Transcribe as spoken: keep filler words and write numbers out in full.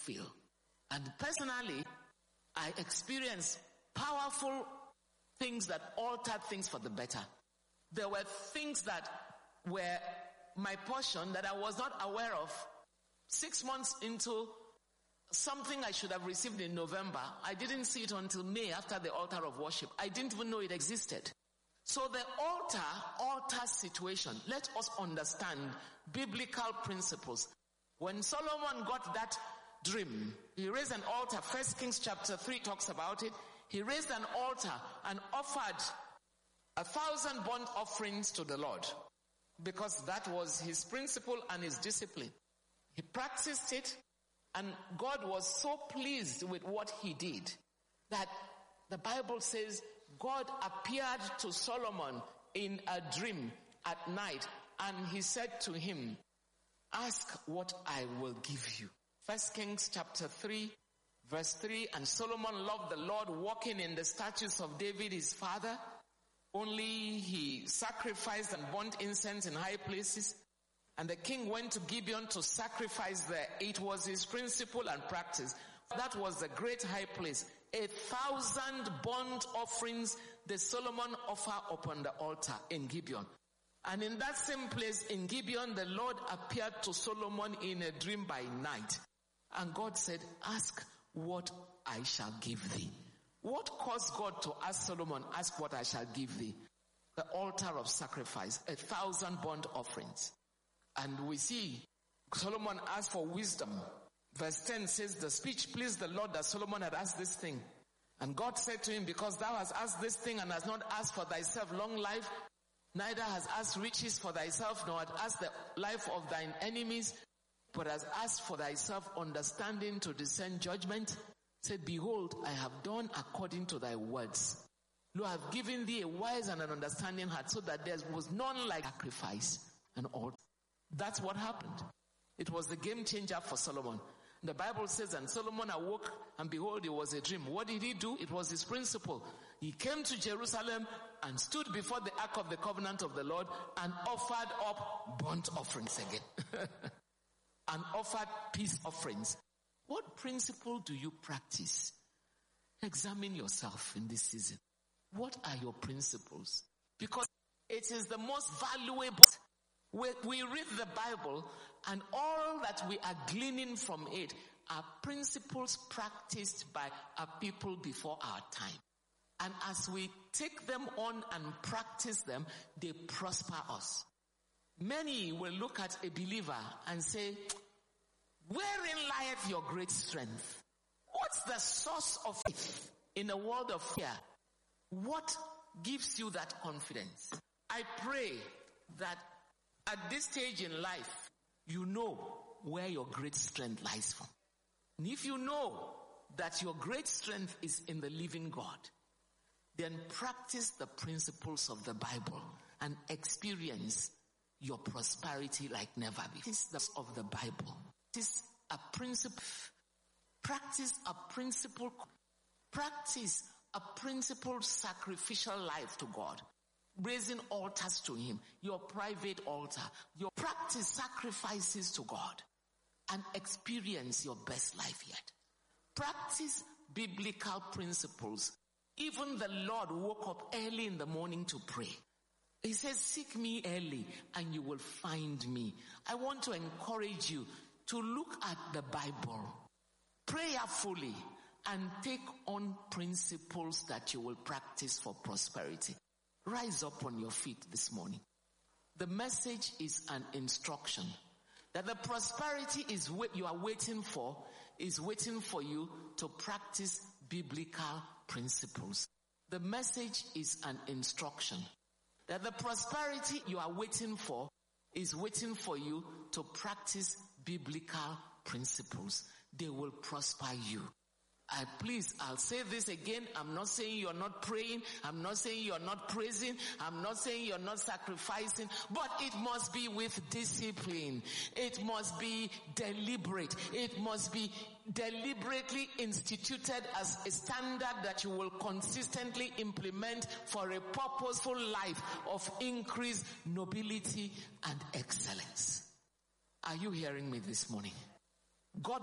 feel. And personally, I experienced powerful things that altered things for the better. There were things that were my portion that I was not aware of. Six months into something I should have received in November, I didn't see it until May after the altar of worship. I didn't even know it existed. So the altar alters situation. Let us understand biblical principles. When Solomon got that dream, he raised an altar. First Kings chapter three talks about it. He raised an altar and offered a thousand burnt offerings to the Lord, because that was his principle and his discipline. He practiced it, and God was so pleased with what he did that the Bible says God appeared to Solomon in a dream at night, and he said to him, ask what I will give you. First Kings chapter three verse three, and Solomon loved the Lord, walking in the statutes of David his father. Only he sacrificed and burnt incense in high places. And the king went to Gibeon to sacrifice there. It was his principle and practice. That was the great high place. A thousand burnt offerings did Solomon offer upon the altar in Gibeon. And in that same place in Gibeon, the Lord appeared to Solomon in a dream by night. And God said, ask what I shall give thee. What caused God to ask Solomon, ask what I shall give thee? The altar of sacrifice, a thousand burnt offerings. And we see Solomon asked for wisdom. Verse ten says, the speech pleased the Lord that Solomon had asked this thing. And God said to him, because thou hast asked this thing and hast not asked for thyself long life, neither hast asked riches for thyself, nor hast asked the life of thine enemies, but hast asked for thyself understanding to discern judgment, said, behold, I have done according to thy words. Lo, I have given thee a wise and an understanding heart, so that there was none like sacrifice and altar. That's what happened. It was the game changer for Solomon. The Bible says, and Solomon awoke, and behold, it was a dream. What did he do? It was his principle. He came to Jerusalem and stood before the ark of the covenant of the Lord and offered up burnt offerings again. And offered peace offerings. What principle do you practice? Examine yourself in this season. What are your principles? Because it is the most valuable. We, we read the Bible, and all that we are gleaning from it are principles practiced by our people before our time. And as we take them on and practice them, they prosper us. Many will look at a believer and say, wherein lieth your great strength? What's the source of faith in a world of fear? What gives you that confidence? I pray that at this stage in life, you know where your great strength lies from. And if you know that your great strength is in the living God, then practice the principles of the Bible and experience your prosperity like never before. Practice the of the Bible. Practice a principle. Practice a principle. Practice a principled sacrificial life to God. Raising altars to him. Your private altar. Your practice sacrifices to God. And experience your best life yet. Practice biblical principles. Even the Lord woke up early in the morning to pray. He says, seek me early and you will find me. I want to encourage you to look at the Bible prayerfully and take on principles that you will practice for prosperity. Rise up on your feet this morning. The message is an instruction that the prosperity is what you are waiting for is waiting for you to practice biblical principles. The message is an instruction that the prosperity you are waiting for is waiting for you to practice biblical principles. They will prosper you. I please, I'll say this again. I'm not saying you're not praying. I'm not saying you're not praising. I'm not saying you're not sacrificing. But it must be with discipline. It must be deliberate. It must be deliberately instituted as a standard that you will consistently implement for a purposeful life of increase, nobility, and excellence. Are you hearing me this morning? God